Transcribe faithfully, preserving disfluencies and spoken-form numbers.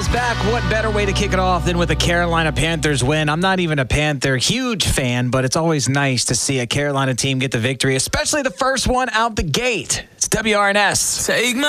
is back. What better way to kick it off than with a Carolina Panthers win? I'm not even a Panther huge fan, but it's always nice to see a Carolina team get the victory, especially the first one out the gate. It's W R N S. Take my